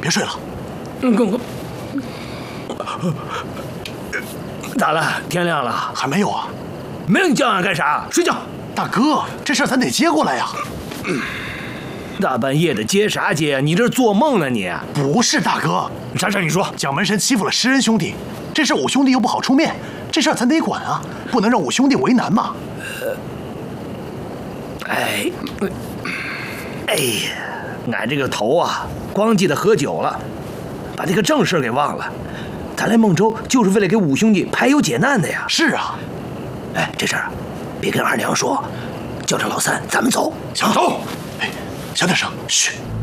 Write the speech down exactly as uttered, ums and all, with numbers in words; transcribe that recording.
别睡了。 嗯，公公，咋了？天亮了？ 还没有啊？ 没有你叫俺干啥？睡觉。 大哥，这事儿咱得接过来呀。 大半夜的接啥接啊？你这是做梦呢你？ 不是大哥， 啥事儿你说？ 蒋门神欺负了施恩兄弟，这事五兄弟又不好出面，这事儿咱得管啊，不能让五兄弟为难嘛。 呃，哎，哎呀，俺这个头啊，光记得喝酒了，把这个正事给忘了。咱来孟州就是为了给五兄弟排忧解难的呀。 是啊。 哎，这事儿别跟二娘说，叫上老三，咱们走。 行，走。哎，小点声，嘘。